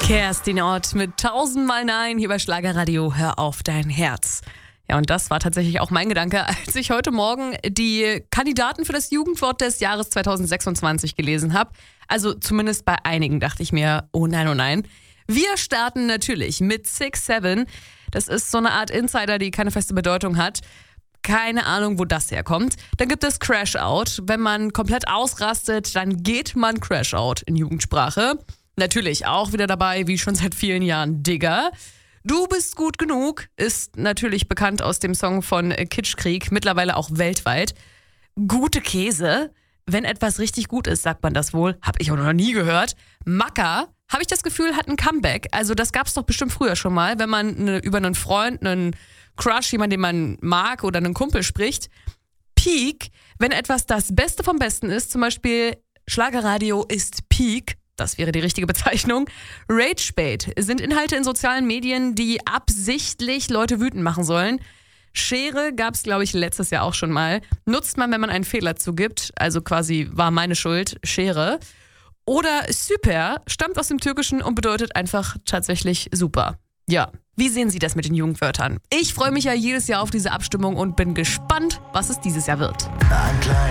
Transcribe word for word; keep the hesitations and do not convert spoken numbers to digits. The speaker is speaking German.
Kerstin Ott mit tausendmal Nein hier bei Schlagerradio. Hör auf dein Herz. Ja, und das war tatsächlich auch mein Gedanke, als ich heute Morgen die Kandidaten für das Jugendwort des Jahres zwanzig sechsundzwanzig gelesen habe. Also zumindest bei einigen dachte ich mir, oh nein, oh nein. Wir starten natürlich mit six seven. Das ist so eine Art Insider, die keine feste Bedeutung hat. Keine Ahnung, wo das herkommt. Dann gibt es Crash Out. Wenn man komplett ausrastet, dann geht man Crash Out in Jugendsprache. Natürlich auch wieder dabei, wie schon seit vielen Jahren, Digger. Du bist gut genug ist natürlich bekannt aus dem Song von Kitschkrieg, mittlerweile auch weltweit. Gute Käse, wenn etwas richtig gut ist, sagt man das wohl, habe ich auch noch nie gehört. Macker, habe ich das Gefühl, hat ein Comeback. Also das gab es doch bestimmt früher schon mal, wenn man eine, über einen Freund, einen Crush, jemanden, den man mag oder einen Kumpel spricht. Peak, wenn etwas das Beste vom Besten ist, zum Beispiel Schlagerradio ist Peak. Das wäre die richtige Bezeichnung. Ragebait sind Inhalte in sozialen Medien, die absichtlich Leute wütend machen sollen. Schere gab es, glaube ich, letztes Jahr auch schon mal. Nutzt man, wenn man einen Fehler zugibt, also quasi war meine Schuld, Schere. Oder Süper stammt aus dem Türkischen und bedeutet einfach tatsächlich super. Ja, wie sehen Sie das mit den Jugendwörtern? Ich freue mich ja jedes Jahr auf diese Abstimmung und bin gespannt, was es dieses Jahr wird. Ein kleiner